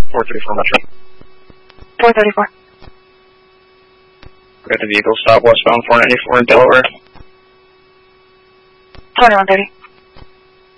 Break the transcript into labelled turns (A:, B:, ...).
A: 434 Metro.
B: 434.
A: Got the vehicle stop westbound 494 in Delaware.
B: 2130.